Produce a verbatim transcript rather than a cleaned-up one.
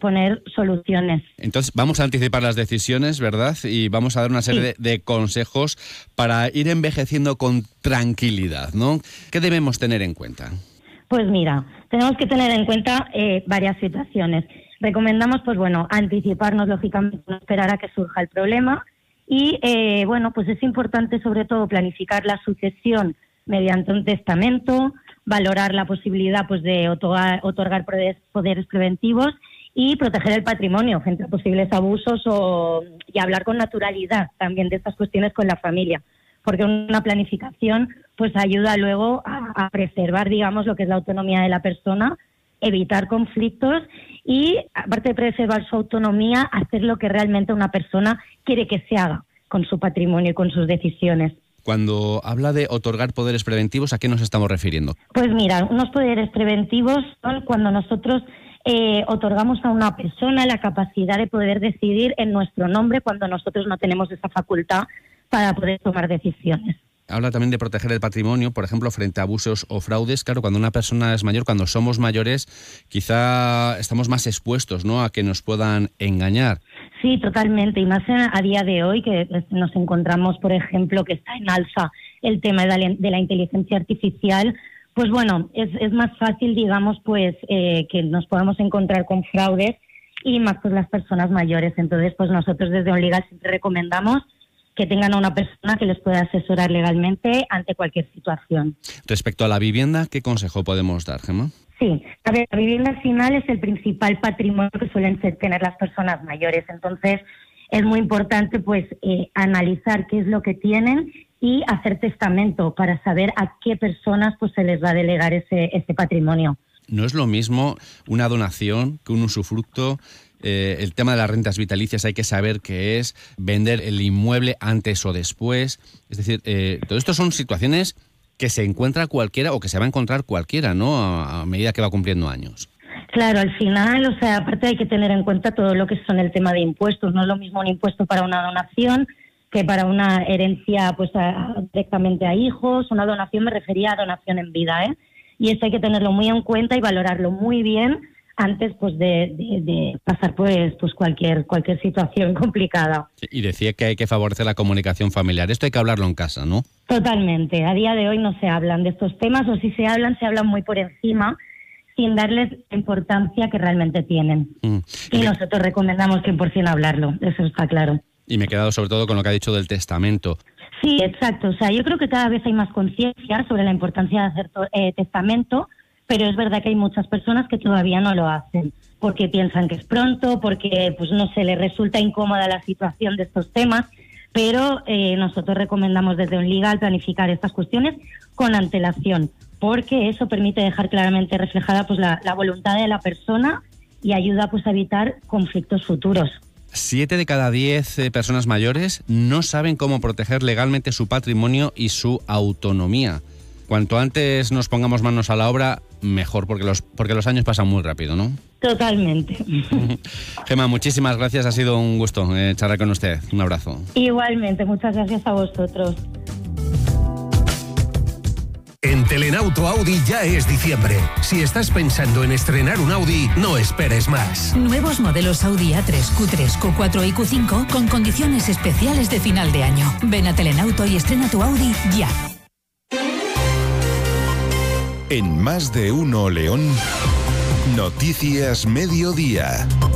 poner soluciones. Entonces vamos a anticipar las decisiones, ¿verdad? Y vamos a dar una serie sí. de, de consejos para ir envejeciendo con tranquilidad, ¿no? ¿Qué debemos tener en cuenta? Pues mira, tenemos que tener en cuenta eh, varias situaciones. Recomendamos, pues bueno, anticiparnos, lógicamente, no esperar a que surja el problema. Y, eh, bueno, pues es importante, sobre todo, planificar la sucesión mediante un testamento, valorar la posibilidad, pues, de otorgar, otorgar poderes, poderes preventivos y proteger el patrimonio frente a posibles abusos o, y hablar con naturalidad también de estas cuestiones con la familia. Porque una planificación, pues, ayuda luego a, a preservar, digamos, lo que es la autonomía de la persona, evitar conflictos y, aparte de preservar su autonomía, hacer lo que realmente una persona quiere que se haga con su patrimonio y con sus decisiones. Cuando habla de otorgar poderes preventivos, ¿a qué nos estamos refiriendo? Pues mira, unos poderes preventivos son cuando nosotros eh, otorgamos a una persona la capacidad de poder decidir en nuestro nombre cuando nosotros no tenemos esa facultad para poder tomar decisiones. Habla también de proteger el patrimonio, por ejemplo, frente a abusos o fraudes. Claro, cuando una persona es mayor, cuando somos mayores, quizá estamos más expuestos, ¿no?, a que nos puedan engañar. Sí, totalmente. Y más a día de hoy, que nos encontramos, por ejemplo, que está en alza el tema de la, de la inteligencia artificial, pues bueno, es, es más fácil, digamos, pues eh, que nos podamos encontrar con fraudes y más pues las personas mayores. Entonces, pues nosotros desde OnLegal siempre recomendamos que tengan a una persona que les pueda asesorar legalmente ante cualquier situación. Respecto a la vivienda, ¿qué consejo podemos dar, Gemma? Sí, a ver, la vivienda al final es el principal patrimonio que suelen tener las personas mayores. Entonces, es muy importante pues eh, analizar qué es lo que tienen y hacer testamento para saber a qué personas pues se les va a delegar ese, ese patrimonio. No es lo mismo una donación que un usufructo. Eh, el tema de las rentas vitalicias hay que saber qué es, vender el inmueble antes o después. Es decir, eh, todo esto son situaciones que se encuentra cualquiera o que se va a encontrar cualquiera, ¿no?, a, a medida que va cumpliendo años. Claro, al final, o sea, aparte hay que tener en cuenta todo lo que son el tema de impuestos. No es lo mismo un impuesto para una donación que para una herencia pues a, directamente a hijos. Una donación me refería a donación en vida, ¿eh? Y eso hay que tenerlo muy en cuenta y valorarlo muy bien antes pues de, de, de pasar pues pues cualquier cualquier situación complicada. Y decía que hay que favorecer la comunicación familiar. Esto hay que hablarlo en casa, ¿no? Totalmente. A día de hoy no se hablan de estos temas, o si se hablan, se hablan muy por encima, sin darles la importancia que realmente tienen. Mm. Y, y nosotros recomendamos cien por ciento hablarlo, eso está claro. Y me he quedado sobre todo con lo que ha dicho del testamento. Sí, exacto. O sea, yo creo que cada vez hay más conciencia sobre la importancia de hacer eh, testamento, pero es verdad que hay muchas personas que todavía no lo hacen, porque piensan que es pronto, porque pues no sé, les resulta incómoda la situación de estos temas, pero eh, nosotros recomendamos desde OnLegal planificar estas cuestiones con antelación, porque eso permite dejar claramente reflejada pues la, la voluntad de la persona y ayuda pues a evitar conflictos futuros. Siete de cada diez eh, personas mayores no saben cómo proteger legalmente su patrimonio y su autonomía. Cuanto antes nos pongamos manos a la obra, mejor, porque los, porque los años pasan muy rápido, ¿no? Totalmente. Gemma, muchísimas gracias, ha sido un gusto eh, charlar con usted. Un abrazo. Igualmente, muchas gracias a vosotros. En Telenauto Audi ya es diciembre. Si estás pensando en estrenar un Audi, no esperes más. Nuevos modelos Audi A tres, Q tres, Q cuatro y Q cinco con condiciones especiales de final de año. Ven a Telenauto y estrena tu Audi ya. En Más de Uno León, Noticias Mediodía.